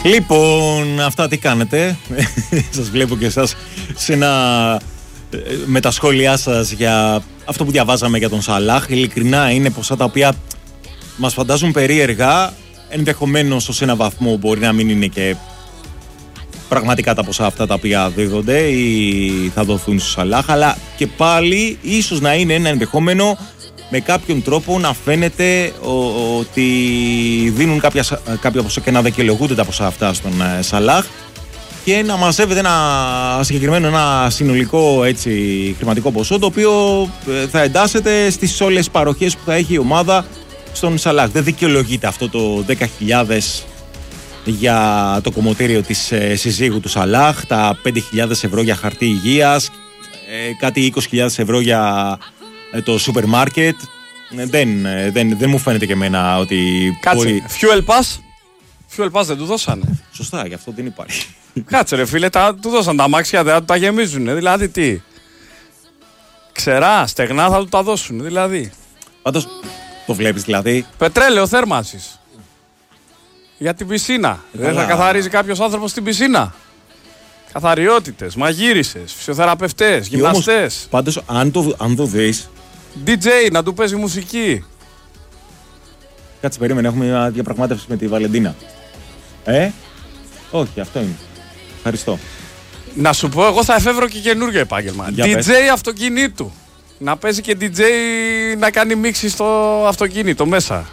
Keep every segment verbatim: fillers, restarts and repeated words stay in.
Λοιπόν, αυτά τι κάνετε? Σας βλέπω και εσάς σε ένα, με τα σχόλιά σας για αυτό που διαβάζαμε για τον Σαλάχ. Ειλικρινά είναι ποσά τα οποία μας φαντάζουν περίεργα. Ενδεχομένως ως ένα βαθμό μπορεί να μην είναι και πραγματικά τα ποσά αυτά τα οποία δίδονται ή θα δοθούν στο Σαλάχ, αλλά και πάλι ίσως να είναι ένα ενδεχόμενο με κάποιον τρόπο να φαίνεται ο, ότι δίνουν κάποια, κάποια ποσά και να δικαιολογούνται τα ποσά αυτά στον ε, Σαλάχ και να μαζεύεται ένα συγκεκριμένο, ένα συνολικό έτσι, χρηματικό ποσό, το οποίο ε, θα εντάσσεται στις όλες τις παροχές που θα έχει η ομάδα στον Σαλάχ. Δεν δικαιολογείται αυτό το δέκα χιλιάδες για το κομμωτήριο της ε, συζύγου του Σαλάχ, τα πέντε χιλιάδες ευρώ για χαρτί υγείας, ε, κάτι είκοσι χιλιάδες ευρώ για ε, το σούπερ μάρκετ. Ε, δεν, ε, δεν, δεν μου φαίνεται και εμένα ότι κάτσε, μπορεί... fuel pass, fuel pass δεν του δώσανε. Σωστά, γι' αυτό δεν υπάρχει. Κάτσε ρε φίλε, τα, του δώσαν τα αμάξια, δεν τα γεμίζουν, δηλαδή τι. Ξερά, στεγνά θα του τα δώσουν, δηλαδή. Πάντως, το βλέπεις δηλαδή. Πετρέλαιο θέρμανσης. Για την πισίνα. Καλά. Δεν θα καθαρίζει κάποιος άνθρωπος την πισίνα. Καθαριότητες, μαγείρισες, φυσιοθεραπευτές, γυμναστές. Πάντως, αν το, αν το δεις. ντι τζέι, να του παίζει μουσική. Κάτσε, περίμενε, έχουμε μια διαπραγμάτευση με τη Βαλεντίνα. Ε, όχι, αυτό είναι. Ευχαριστώ. Να σου πω, εγώ θα εφεύρω και καινούργιο επάγγελμα. Για ντι τζέι πες. αυτοκινήτου. Να παίζει και ντι τζέι να κάνει μίξη στο αυτοκίνητο μέσα.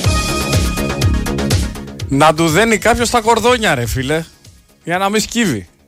Να του δένει κάποιος τα κορδόνια ρε φίλε. Για να μην σκύβει.